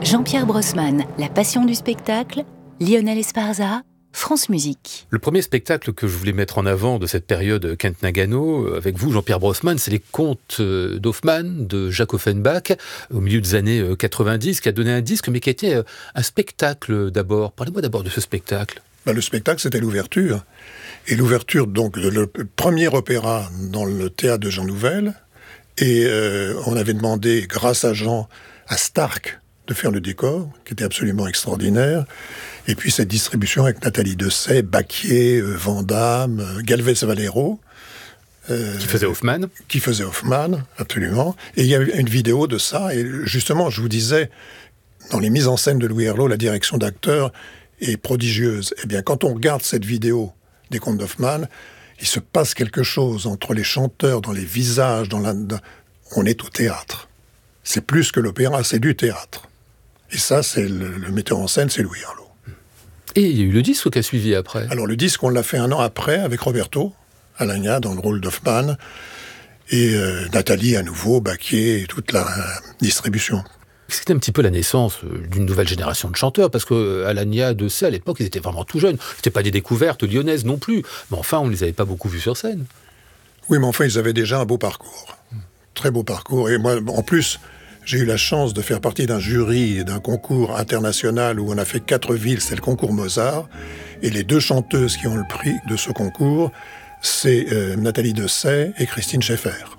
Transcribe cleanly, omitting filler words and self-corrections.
Jean-Pierre Brossman, La passion du spectacle, Lionel Esparza, France Musique. Le premier spectacle que je voulais mettre en avant de cette période Kent Nagano, avec vous, Jean-Pierre Brossman, c'est les Contes d'Hoffmann, de Jacques Offenbach, au milieu des années 90, qui a donné un disque, mais qui était un spectacle d'abord. Parlez-moi d'abord de ce spectacle. Le spectacle, c'était l'ouverture. Et l'ouverture, donc, le premier opéra dans le théâtre de Jean Nouvel. Et on avait demandé, grâce à Jean, à Starck de faire le décor, qui était absolument extraordinaire. Et puis cette distribution avec Nathalie Dessay, Baquier, Vandamme, Galvez Valero. Qui faisait Hoffmann. Qui faisait Hoffmann, absolument. Et il y a eu une vidéo de ça. Et justement, je vous disais, dans les mises en scène de Louis Herlaut, la direction d'acteur est prodigieuse. Eh bien, quand on regarde cette vidéo des Contes d'Hoffmann, il se passe quelque chose entre les chanteurs, dans les visages, on est au théâtre. C'est plus que l'opéra, c'est du théâtre. Et ça, c'est le metteur en scène, c'est Louis Herlaut. Et il y a eu le disque qui a suivi après. Alors le disque, on l'a fait 1 an après, avec Roberto Alagna, dans le rôle d'Hoffmann, et Nathalie à nouveau, Baquier, et toute la distribution. C'était un petit peu la naissance d'une nouvelle génération de chanteurs, parce que Alagna, Dessay, à l'époque, ils étaient vraiment tout jeunes. C'était pas des découvertes lyonnaises non plus, mais enfin, on ne les avait pas beaucoup vus sur scène. Oui, mais enfin, ils avaient déjà un beau parcours. Très beau parcours. Et moi, en plus, j'ai eu la chance de faire partie d'un jury d'un concours international où on a fait 4 villes, c'est le concours Mozart. Et les 2 chanteuses qui ont le prix de ce concours, c'est Nathalie Dessay et Christine Schaeffer.